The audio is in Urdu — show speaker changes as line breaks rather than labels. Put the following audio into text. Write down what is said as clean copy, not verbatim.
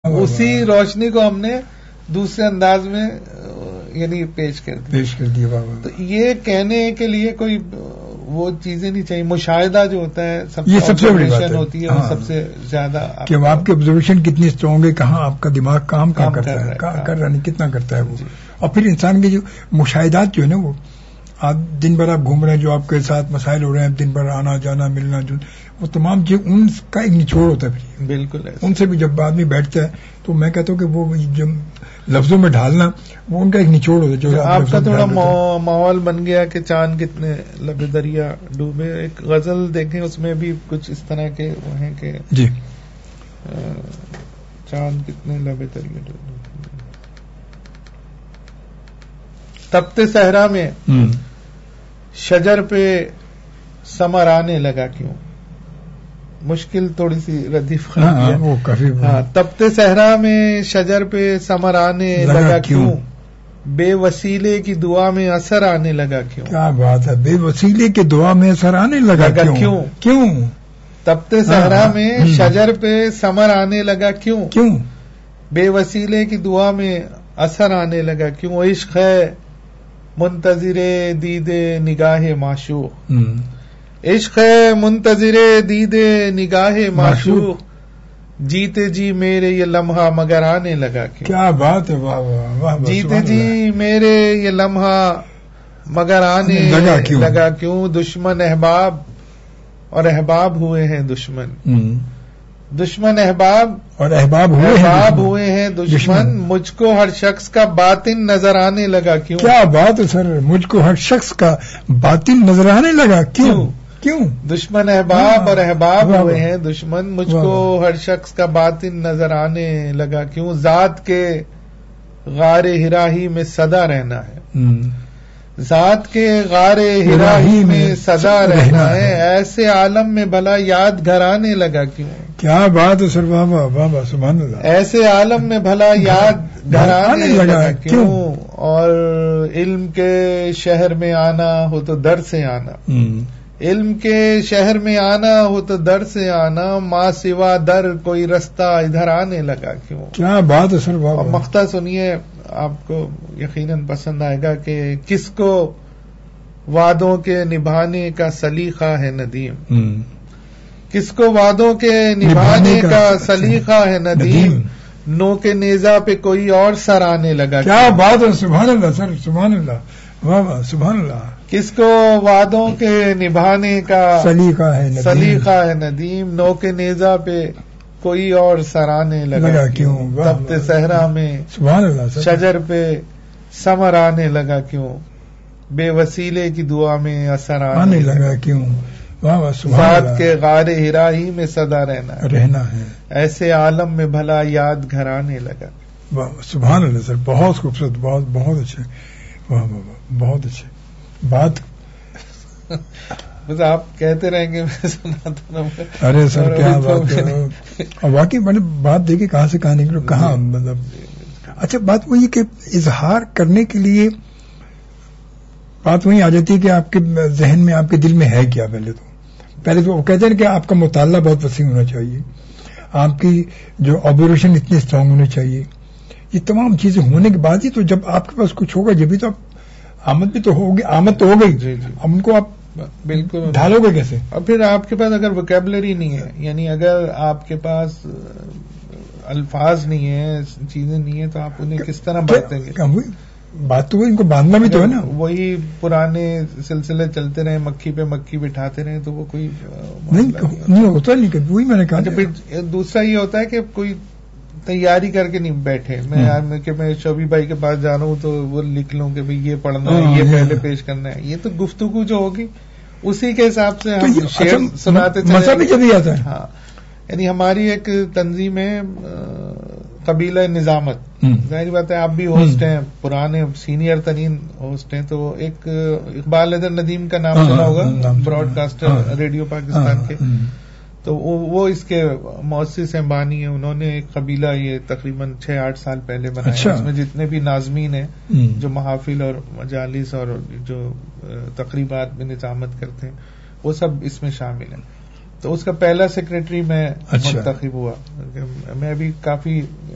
اسی روشنی کو ہم نے دوسرے انداز میں یعنی پیش کر دیا. تو یہ کہنے کے لیے کوئی وہ چیزیں نہیں چاہیے. مشاہدہ جو ہوتا ہے
یہ سب سے بڑی بات
ہوتی ہے سب سے زیادہ
کہ آپ کی آبزرویشن کتنی اسٹرانگ ہے, کہاں آپ کا دماغ کام کرتا ہے, کر رہا نہیں, کتنا کرتا ہے وہ. اور پھر انسان کے جو مشاہدات جو ہے نا, وہ آپ دن بھر آپ گھوم رہے ہیں, جو آپ کے ساتھ مسائل ہو رہے ہیں دن بھر, آنا جانا ملنا جلنا, وہ تمام چیز ان کا ایک نچوڑ ہوتا ہے. پھر
بالکل
ان سے بھی جب آدمی بیٹھتا ہے تو میں کہتا ہوں کہ وہ جو لفظوں میں ڈھالنا وہ ان کا ایک نچوڑ ہوتا ہے. جو
آپ کا تھوڑا ماحول بن گیا کہ چاند کتنے لب دریا ڈوبے, ایک غزل دیکھیں اس میں بھی کچھ اس طرح کے وہ ہیں کہ
جی
چاند کتنے لب دریا ڈوبے. تپتے صحرا میں شجر پہ ثمر آنے لگا کیوں. مشکل تھوڑی سی ردیف تپتے صحرا میں شجر پہ ثمر آنے لگا کیوں, بے وسیلے کی دعا میں اثر آنے لگا کیوں.
کیا بات ہے, بے وسیلے کی دعا میں اثر آنے لگا کیوں.
تپتے صحرا میں شجر پہ ثمر آنے لگا کیوں, بے وسیلے کی دعا میں اثر آنے لگا کیوں. عشق ہے منتظر دید نگاہ معشوق, عشق ہے منتظر دید نگاہ معشوق, جیتے جی میرے یہ لمحہ مگر آنے لگا کیوں.
کیا بات ہے, واہ واہ.
جیتے جی میرے یہ لمحہ مگر آنے لگا کیوں. دشمن احباب اور احباب ہوئے ہیں دشمن, دشمن احباب
اور احباب
ہوئے ہیں دشمن, مجھ کو ہر شخص کا باطن نظر آنے لگا کیوں.
کیا بات ہے سر, مجھ کو ہر شخص کا باطن نظر آنے لگا کیوں.
دشمن احباب اور احباب ہوئے ہیں دشمن, مجھ کو ہر شخص کا باطن نظر آنے لگا کیوں. ذات کے غار ہراہی میں صدا رہنا ہے, ذات کے غار ہراہی میں صدا رہنا ہے, ایسے عالم میں بھلا یاد گھر آنے لگا کیوں.
کیا بات ہے سر, واہ سبحان اللہ.
ایسے عالم میں بھلا یاد گھر آنے لگا کیوں. اور علم کے شہر میں آنا ہو تو در سے آنا, علم کے شہر میں آنا ہو تو در سے آنا, ماں سوا در کوئی رستہ ادھر آنے لگا کیوں.
کیا بات ہے سر, واہ.
مقطع سنیے, آپ کو یقیناً پسند آئے گا کہ کس کو وعدوں کے نبھانے کا سلیقہ ہے ندیم, کس کو وعدوں کے نبھانے کا سلیقہ ہے ندیم, نو کے نیزہ پہ کوئی اور سر آنے لگا.
کیا بات ہے, سبحان اللہ سر, سبحان اللہ, واہ سبحان اللہ.
کس کو وعدوں کے نبھانے کا سلیقہ ہے ندیم, نو کے نیزہ پہ کوئی اور سرانے لگا کیوں. تپتے صحرا میں
سبحان اللہ
شجر پہ ثمر آنے لگا کیوں, بے وسیلے کی دعا میں اثر آنے لگا
کیوں.
ذات کے غار ہراہی میں صدا
رہنا ہے,
ایسے عالم میں بھلا یاد گھر آنے لگا.
سبحان اللہ سر, بہت خوبصورت, بہت اچھے, بہت اچھے بات.
بس آپ کہتے رہیں گے, میں سناتا رہوں.
ارے سر کیا بات, اور واقعی میں نے بات دیکھی کہاں سے کہاں نکلو, کہاں مطلب. اچھا بات وہی کہ اظہار کرنے کے لیے بات وہی آ جاتی ہے کہ آپ کے ذہن میں, آپ کے دل میں ہے کیا. پہلے تو وہ کہتے ہیں کہ آپ کا مطالعہ بہت وسیع ہونا چاہیے, آپ کی جو آبزرویشن اتنی اسٹرانگ ہونی چاہیے. یہ تمام چیزیں ہونے کے بعد ہی تو جب آپ کے پاس کچھ ہوگا جبھی تو آمد بھی تو ہوگی, آمد تو ہو گئی. اب ان کو آپ
بالکل
ڈھالو گے کیسے.
اور پھر آپ کے پاس اگر ووکیبلری نہیں ہے, یعنی اگر آپ کے پاس الفاظ نہیں ہیں, چیزیں نہیں ہیں, تو آپ انہیں کس طرح باتیں گے.
بات تو ان کو باندھنا بھی تو ہے نا.
وہی پرانے سلسلے چلتے رہے, مکھی پہ مکھی بٹھاتے رہے, تو وہ کوئی
نہیں ہوتا نہیں. وہی میں نے کہا.
پھر دوسرا یہ ہوتا ہے کہ کوئی تیاری کر کے نہیں بیٹھے, میں شوبی بھائی کے پاس جا رہا ہوں تو وہ لکھ لوں کہ بھئی یہ پڑھنا ہے, یہ پہلے پیش کرنا ہے. یہ تو گفتگو جو ہوگی اسی کے حساب سے ہم شعر سناتے چلے.
مزہ بھی جب آتا ہے.
ہاں, یعنی ہماری ایک تنظیم ہے قبیلہ نظامت, ظاہر بات ہے آپ بھی ہوسٹ ہیں, پرانے سینئر ترین ہوسٹ ہیں. تو ایک اقبال حیدر ندیم کا نام سنا ہوگا, براڈ کاسٹر ریڈیو پاکستان کے. تو وہ اس کے مؤسس ہیں, بانی ہیں. انہوں نے ایک قبیلہ یہ تقریباً 6-8 سال پہلے بنایا. اس میں جتنے بھی ناظمین ہیں جو محافل اور مجالس اور جو تقریبات میں نظامت کرتے ہیں, وہ سب اس میں شامل ہیں. تو اس کا پہلا سیکریٹری میں منتخب ہوا. میں بھی کافی